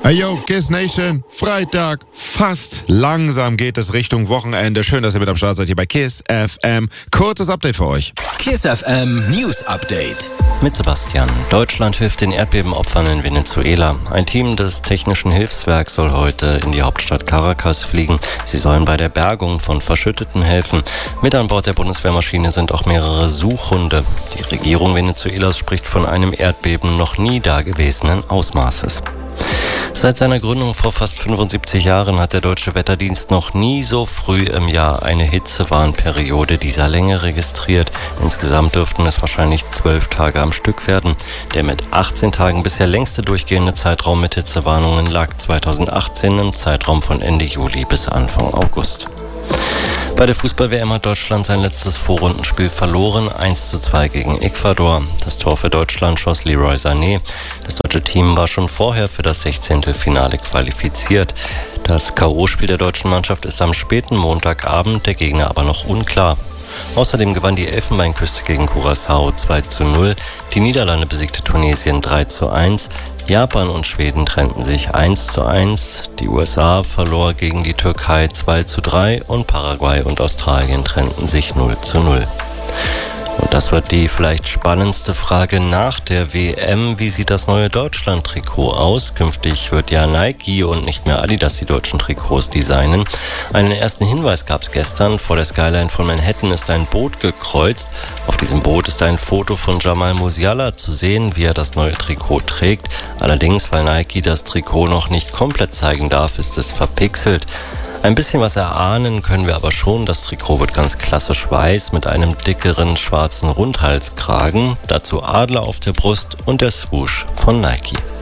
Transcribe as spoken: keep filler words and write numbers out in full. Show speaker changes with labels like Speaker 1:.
Speaker 1: Hey yo, Kiss Nation, Freitag, fast. Langsam geht es Richtung Wochenende. Schön, dass ihr mit am Start seid hier bei Kiss F M. Kurzes Update für euch.
Speaker 2: Kiss F M News Update.
Speaker 3: Mit Sebastian. Deutschland hilft den Erdbebenopfern in Venezuela. Ein Team des Technischen Hilfswerks soll heute in die Hauptstadt Caracas fliegen. Sie sollen bei der Bergung von Verschütteten helfen. Mit an Bord der Bundeswehrmaschine sind auch mehrere Suchhunde. Die Regierung Venezuelas spricht von einem Erdbeben noch nie dagewesenen Ausmaßes. Seit seiner Gründung vor fast fünfundsiebzig Jahren hat der Deutsche Wetterdienst noch nie so früh im Jahr eine Hitzewarnperiode dieser Länge registriert. Insgesamt dürften es wahrscheinlich zwölf Tage am Stück werden. Der mit achtzehn Tagen bisher längste durchgehende Zeitraum mit Hitzewarnungen lag zweitausendachtzehn im Zeitraum von Ende Juli bis Anfang August. Bei der Fußball-W M hat Deutschland sein letztes Vorrundenspiel verloren, eins zu zwei gegen Ecuador. Das Tor für Deutschland schoss Leroy Sané. Das deutsche Team war schon vorher für das Sechzehntelfinale qualifiziert. Das K O-Spiel der deutschen Mannschaft ist am späten Montagabend, der Gegner aber noch unklar. Außerdem gewann die Elfenbeinküste gegen Curaçao zwei zu null, die Niederlande besiegte Tunesien drei zu eins, Japan und Schweden trennten sich eins zu eins, die U S A verlor gegen die Türkei zwei zu drei und Paraguay und Australien trennten sich null zu null. Und das wird die vielleicht spannendste Frage nach der W M. Wie sieht das neue Deutschland-Trikot aus? Künftig wird ja Nike und nicht mehr Adidas die deutschen Trikots designen. Einen ersten Hinweis gab es gestern. Vor der Skyline von Manhattan ist ein Boot gekreuzt. Auf diesem Boot ist ein Foto von Jamal Musiala zu sehen, wie er das neue Trikot trägt. Allerdings, weil Nike das Trikot noch nicht komplett zeigen darf, ist es verpixelt. Ein bisschen was erahnen können wir aber schon. Das Trikot wird ganz klassisch weiß mit einem dickeren schwarzen Rundhalskragen. Dazu Adler auf der Brust und der Swoosh von Nike.